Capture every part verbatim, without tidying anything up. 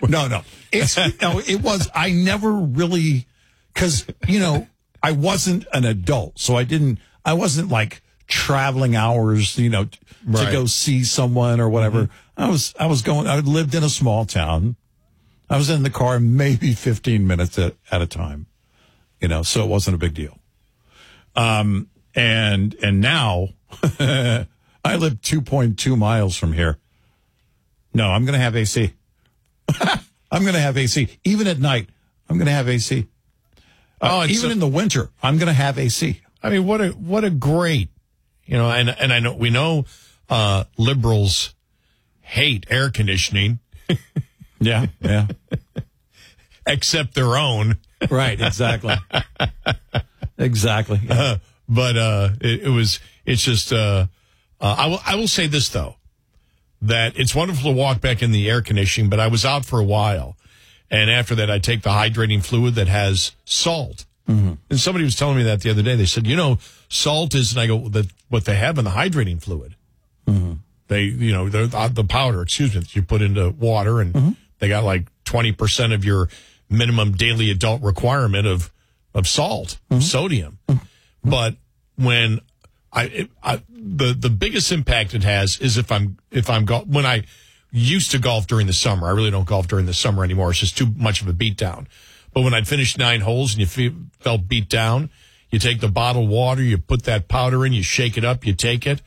No, no. It's, no, it was, I never really, because, you know, I wasn't an adult, so I didn't, I wasn't like traveling hours, you know, right. to go see someone or whatever. Mm-hmm. I was, I was going, I lived in a small town. I was in the car maybe fifteen minutes at, at a time, you know, so it wasn't a big deal. Um, and, and now I live two point two miles from here. No, I'm going to have A C. I'm going to have A C. Even at night, I'm going to have A C. Uh, oh, even so, in the winter, I'm going to have A C. I mean, what a what a great, you know, and and I know we know uh, liberals hate air conditioning. yeah, yeah. Except their own. Right, exactly. exactly. Yeah. Uh, but uh, it, it was. It's just. Uh, uh, I will. I will say this though. That it's wonderful to walk back in the air conditioning, but I was out for a while. And after that, I take the hydrating fluid that has salt. Mm-hmm. And somebody was telling me that the other day. They said, you know, salt is, and I go, the, what they have in the hydrating fluid. Mm-hmm. They, you know, the, the powder, excuse me, that you put into water, and mm-hmm. they got like twenty percent of your minimum daily adult requirement of, of salt, mm-hmm. of sodium. Mm-hmm. But when I, it, I, the the biggest impact it has is if I'm if I'm go- when I used to golf during the summer. I really don't golf during the summer anymore. It's just too much of a beat down. But when I'd finished nine holes and you feel, felt beat down, you take the bottled water, you put that powder in, you shake it up, you take it.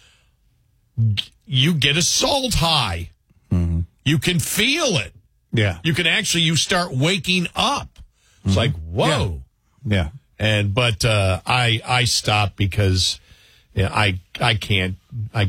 You get a salt high. Mm-hmm. You can feel it. Yeah. You can actually you start waking up. It's mm-hmm. like whoa. Yeah. yeah. And but uh, I I stopped because. Yeah, I I can't. I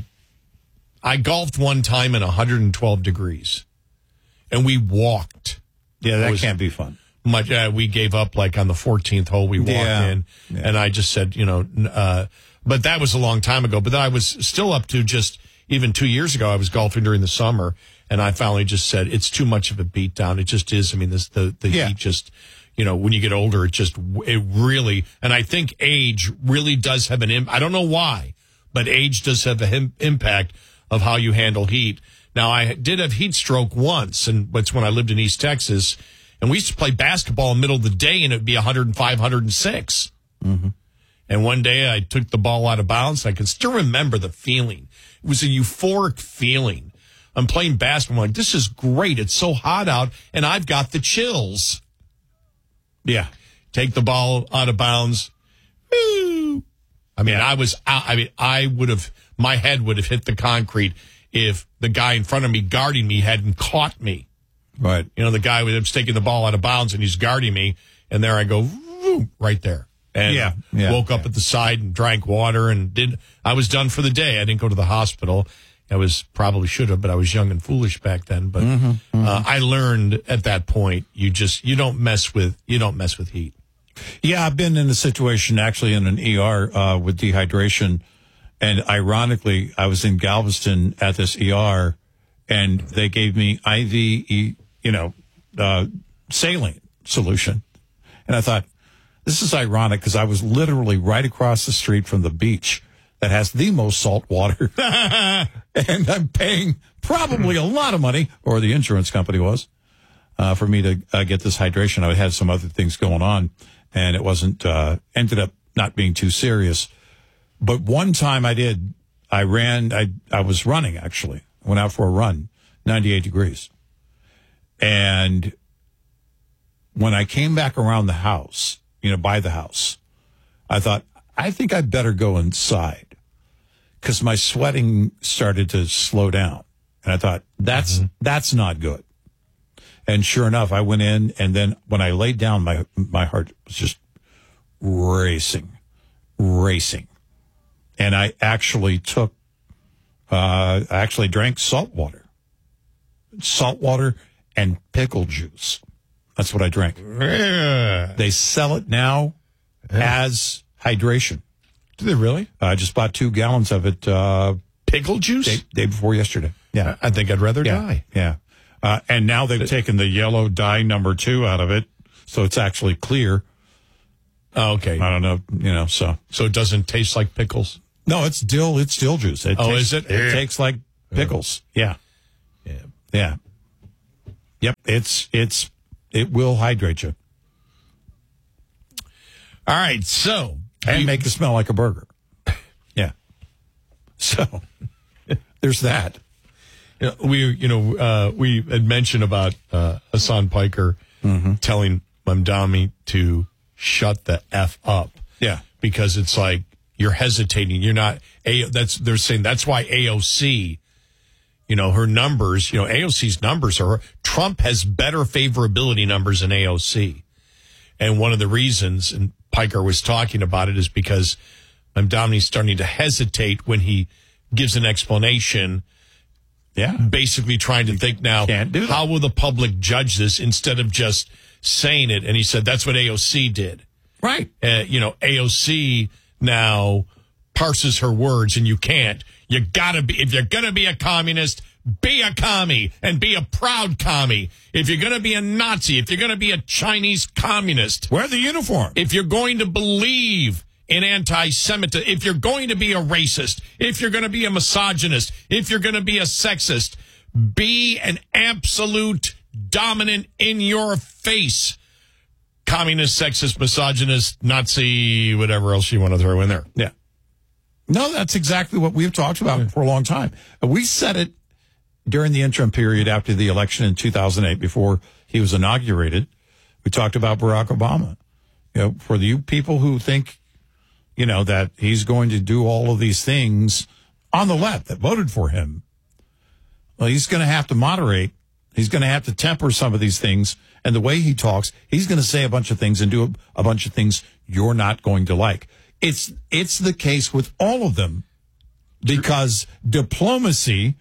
I golfed one time in one hundred twelve degrees, and we walked. Yeah, that can't be fun. Much. Uh, we gave up like on the fourteenth hole. We walked yeah. in, yeah. and I just said, you know, uh, but that was a long time ago. But then I was still up to just even two years ago. I was golfing during the summer, and I finally just said it's too much of a beat down. It just is. I mean, this the the yeah. heat just. You know, when you get older, it just it really, and I think age really does have an impact. I don't know why. But age does have an impact of how you handle heat. Now, I did have heat stroke once, and it's when I lived in East Texas, and we used to play basketball in the middle of the day, and it would be one hundred five, one hundred six. Mm-hmm. And one day I took the ball out of bounds. I can still remember the feeling. It was a euphoric feeling. I'm playing basketball. I'm like, this is great. It's so hot out, and I've got the chills. Yeah. Take the ball out of bounds. Woo! I mean, I was out. I mean, I would have, my head would have hit the concrete if the guy in front of me guarding me hadn't caught me. Right. You know, the guy was taking the ball out of bounds and he's guarding me. And there I go, woo, right there. And yeah, yeah, woke up yeah. at the side and drank water and did, I was done for the day. I didn't go to the hospital. I was probably should have, but I was young and foolish back then. But mm-hmm, mm-hmm. Uh, I learned at that point, you just, you don't mess with, you don't mess with heat. Yeah, I've been in a situation actually in an E R uh, with dehydration. And ironically, I was in Galveston at this E R and they gave me I V, you know, uh, saline solution. And I thought, this is ironic because I was literally right across the street from the beach that has the most salt water. And I'm paying probably a lot of money, or the insurance company was, uh, for me to uh, get this hydration. I had some other things going on. And it wasn't, uh, ended up not being too serious. But one time I did, I ran, I, I was running actually. I went out for a run, ninety-eight degrees. And when I came back around the house, you know, by the house, I thought, I think I'd better go inside because my sweating started to slow down. And I thought, that's, mm-hmm. that's not good. And sure enough, I went in, and then when I laid down, my my heart was just racing, racing. And I actually took, uh, I actually drank salt water. Salt water and pickle juice. That's what I drank. Yeah. They sell it now yeah. as hydration. Do they really? I just bought two gallons of it. Uh, pickle juice? Day, day before yesterday. Yeah. I think I'd rather yeah. die. Yeah. Uh, and now they've taken the yellow dye number two out of it, so it's actually clear. Oh, okay. I don't know, you know, so. So it doesn't taste like pickles? No, it's dill, it's dill juice. It oh, tastes, is it? It yeah. tastes like pickles. Yeah. Yeah. Yeah. Yep. It's, it's, it will hydrate you. All right. So, And we- make it smell like a burger. Yeah. So there's that. You know, we, you know, uh, we had mentioned about uh, Hassan Piker Mm-hmm. telling Mamdani to shut the F up. Yeah. Because it's like you're hesitating. You're not. A, that's they're saying that's why A O C, you know, her numbers, you know, A O C's numbers are Trump has better favorability numbers than A O C. And one of the reasons, and Piker was talking about it, is because Mamdani's starting to hesitate when he gives an explanation. Yeah. Basically trying to think now, can't do that. How will the public judge this instead of just saying it? And he said that's what A O C did. Right. Uh, you know, A O C now parses her words, and you can't. You gotta be, if you're gonna be a communist, be a commie and be a proud commie. If you're gonna be a Nazi, if you're gonna be a Chinese communist, Wear the uniform. if you're going to believe in anti-Semitism, if you're going to be a racist, if you're going to be a misogynist, if you're going to be a sexist, be an absolute dominant in your face communist, sexist, misogynist, Nazi, whatever else you want to throw in there. Yeah. No, that's exactly what we've talked about for a long time. We said it during the interim period after the election in two thousand eight, before he was inaugurated. We talked about Barack Obama. You know, for you people who think, you know, that he's going to do all of these things on the left that voted for him, well, he's going to have to moderate. He's going to have to temper some of these things. And the way he talks, he's going to say a bunch of things and do a, a bunch of things you're not going to like. It's, it's the case with all of them, because diplomacy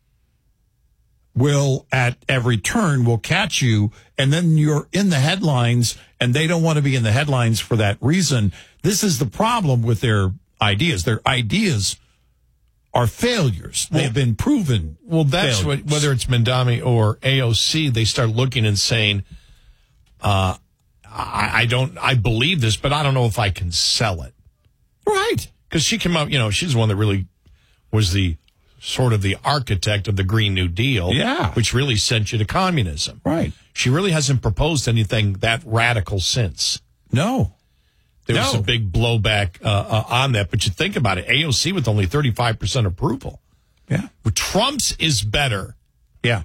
will at every turn will catch you, and then you're in the headlines, and they don't want to be in the headlines for that reason. This is the problem with their ideas. Their ideas are failures. They have been proven. Well, that's failures. what, whether it's Mamdani or A O C, they start looking and saying, uh, I, I don't, I believe this, but I don't know if I can sell it. Right. Because she came out, you know, she's the one that really was the sort of the architect of the Green New Deal. Yeah. Which really sent you to communism. Right. She really hasn't proposed anything that radical since. No. There No. was a big blowback uh, uh, on that. But you think about it, A O C with only thirty-five percent approval. Yeah. Trump's is better. Yeah.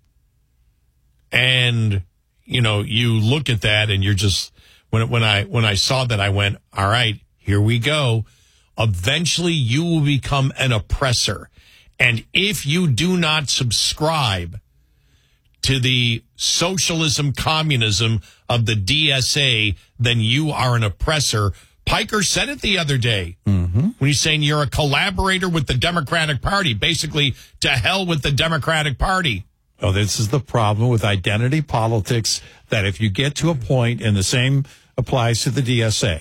And, you know, you look at that and you're just, when, when I, when I saw that, I went, all right, here we go. Eventually you will become an oppressor. And if you do not subscribe to the socialism, communism of the D S A, then you are an oppressor. Piker said it the other day mm-hmm. when he's saying you're a collaborator with the Democratic Party, basically to hell with the Democratic Party. Oh, this is the problem with identity politics, that if you get to a point, and the same applies to the D S A,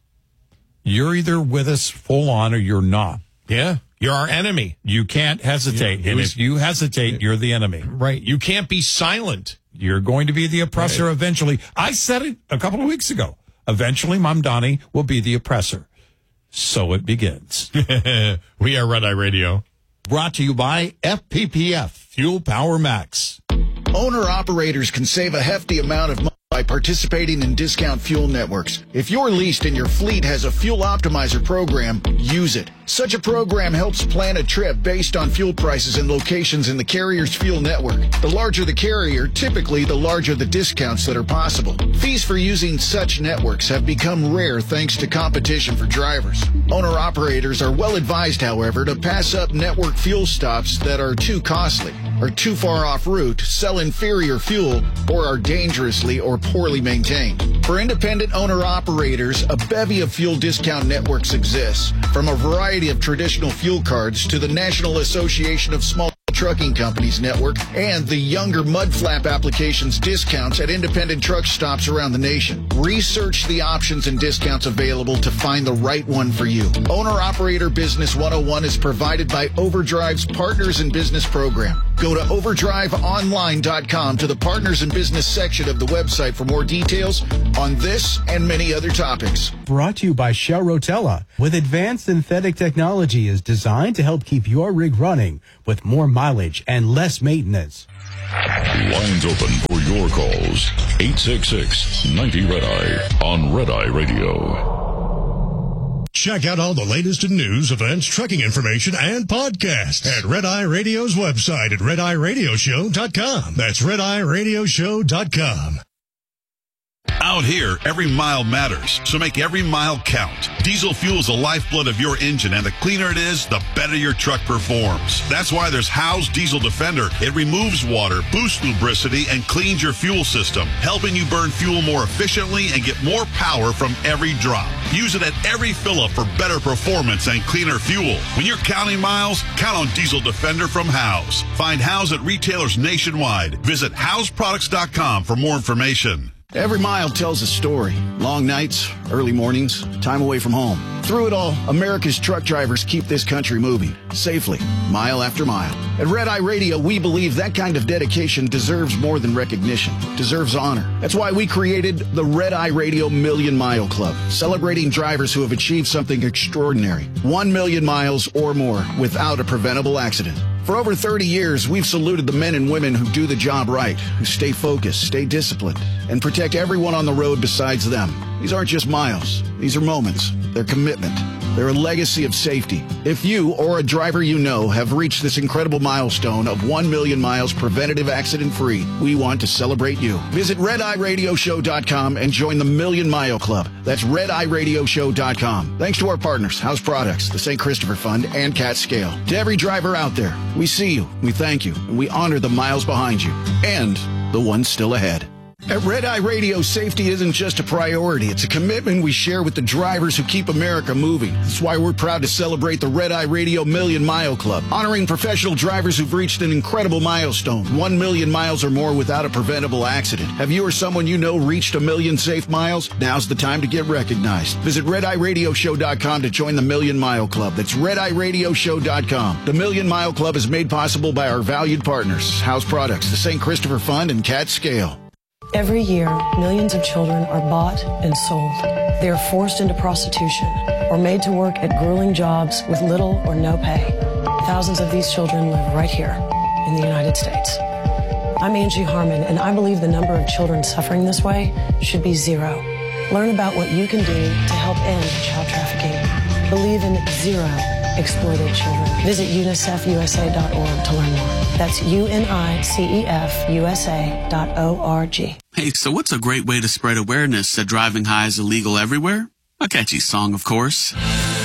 you're either with us full on or you're not. Yeah. You're our enemy. You can't hesitate. Yeah, and was, if you hesitate, you're the enemy. Right. You can't be silent. You're going to be the oppressor right. eventually. I said it a couple of weeks ago. Eventually, Mamdani will be the oppressor. So it begins. We are Red Eye Radio. Brought to you by F P P F, Fuel Power Max. Owner-operators can save a hefty amount of money by participating in discount fuel networks. If you're leased and your fleet has a fuel optimizer program, use it. Such a program helps plan a trip based on fuel prices and locations in the carrier's fuel network. The larger the carrier, typically the larger the discounts that are possible. Fees for using such networks have become rare thanks to competition for drivers. Owner-operators are well advised, however, to pass up network fuel stops that are too costly, are too far off route, sell inferior fuel, or are dangerously or poorly maintained. For independent owner-operators, a bevy of fuel discount networks exists, from a variety of traditional fuel cards to the National Association of Small Trucking Companies network and the younger mudflap applications discounts at independent truck stops around the nation. Research the options and discounts available to find the right one for you. Owner-Operator Business one oh one is provided by Overdrive's Partners in Business program. Go to overdrive online dot com to the Partners in Business section of the website for more details on this and many other topics. Brought to you by Shell Rotella. With advanced synthetic technology is designed to help keep your rig running with more mileage and less maintenance. Lines open for your calls. eight six six, ninety, red eye on Red Eye Radio. Check out all the latest in news, events, trucking information, and podcasts at Red Eye Radio's website at red eye radio show dot com. That's red eye radio show dot com. Out here, every mile matters, so make every mile count. Diesel fuel is the lifeblood of your engine, and the cleaner it is, the better your truck performs. That's why there's Howe's Diesel Defender. It removes water, boosts lubricity, and cleans your fuel system, helping you burn fuel more efficiently and get more power from every drop. Use it at every fill-up for better performance and cleaner fuel. When you're counting miles, count on Diesel Defender from Howe's. Find Howe's at retailers nationwide. Visit Howes Products dot com for more information. Every mile tells a story. Long nights, early mornings, time away from home. Through it all, America's truck drivers keep this country moving, safely, mile after mile. At Red Eye Radio, we believe that kind of dedication deserves more than recognition, deserves honor. That's why we created the Red Eye Radio Million Mile Club, celebrating drivers who have achieved something extraordinary. One million miles or more without a preventable accident. For over thirty years, we've saluted the men and women who do the job right, who stay focused, stay disciplined, and protect everyone on the road besides them. These aren't just miles. These are moments. They're commitment. They're a legacy of safety. If you or a driver you know have reached this incredible milestone of one million miles preventative accident-free, we want to celebrate you. Visit red eye radio show dot com and join the Million Mile Club. That's red eye radio show dot com. Thanks to our partners, House Products, the Saint Christopher Fund, and Cat Scale. To every driver out there, we see you, we thank you, and we honor the miles behind you and the ones still ahead. At Red Eye Radio, safety isn't just a priority. It's a commitment we share with the drivers who keep America moving. That's why we're proud to celebrate the Red Eye Radio Million Mile Club, honoring professional drivers who've reached an incredible milestone, one million miles or more without a preventable accident. Have you or someone you know reached a million safe miles? Now's the time to get recognized. Visit red eye radio show dot com to join the Million Mile Club. That's red eye radio show dot com. The Million Mile Club is made possible by our valued partners, House Products, the Saint Christopher Fund, and Cat Scale. Every year, millions of children are bought and sold. They are forced into prostitution or made to work at grueling jobs with little or no pay. Thousands of these children live right here in the United States. I'm Angie Harmon, and I believe the number of children suffering this way should be zero. Learn about what you can do to help end child trafficking. Believe in zero exploited children. Visit unicef u s a dot org to learn more. That's U N I C E F U S A dot O R G. Hey, so what's a great way to spread awareness that driving high is illegal everywhere? A catchy song, of course.